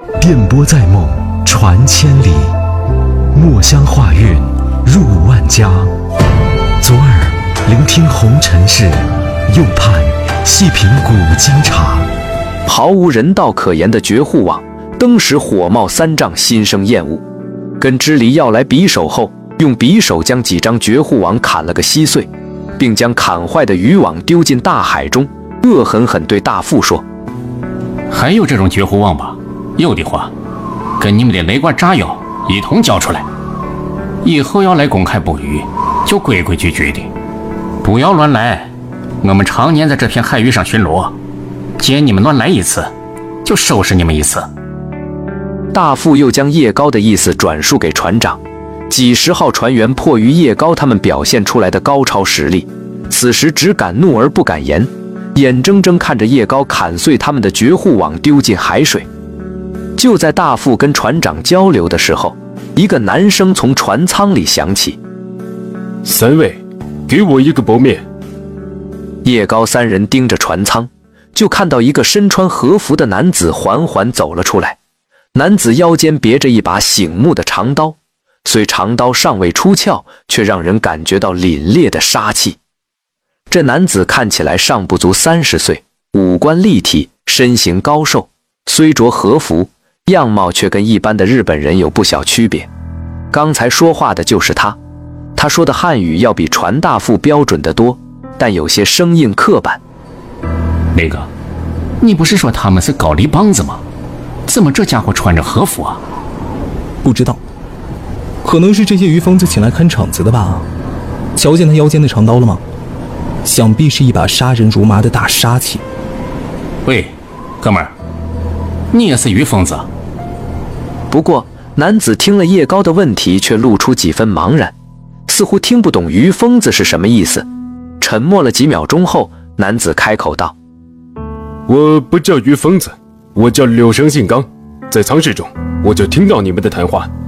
电波在梦，传千里；墨香画韵，入万家。左耳聆听红尘事，右盼细品古今茶。 毫无人道可言的绝户网，登时火冒三丈，心生厌恶。跟支离要来匕首后，用匕首将几张绝户网砍了个稀碎，并将砍坏的渔网丢进大海中，恶狠狠对大副说：“ 还有这种绝户网吧？有的话，跟你们的雷管炸药一同交出来。以后要来公开捕鱼，就规规矩矩的，不要乱来。我们常年在这片海域上巡逻，见你们乱来一次，就收拾你们一次。” 大副又将叶高的意思转述给船长，几十号船员迫于叶高他们表现出来的高超实力，此时只敢怒而不敢言，眼睁睁看着叶高砍碎他们的绝户网丢进海水。就在大副跟船长交流的时候，一个男声从船舱里响起：“ 三位，给我一个包面。” 叶高三人盯着船舱，就看到一个身穿和服的男子缓缓走了出来。男子腰间别着一把醒目的长刀，虽长刀尚未出鞘，却让人感觉到凛冽的杀气。这男子看起来尚不足30岁，五官立体，身形高瘦，虽着和服，样貌却跟一般的日本人有不小区别。刚才说话的就是他，他说的汉语要比船大副标准得多，但有些生硬刻板。 那个，你不是说他们是高丽帮子吗？怎么这家伙穿着和服啊？ 不知道，可能是这些渔疯子请来看场子的吧。瞧见他腰间的长刀了吗？想必是一把杀人如麻的大杀器。 喂，哥们儿，你也是渔疯子？ 不过男子听了叶高的问题，却露出几分茫然，似乎听不懂渔疯子是什么意思。沉默了几秒钟后，男子开口道：“ 我不叫渔疯子，我叫柳生信刚。在舱室中，我就听到你们的谈话，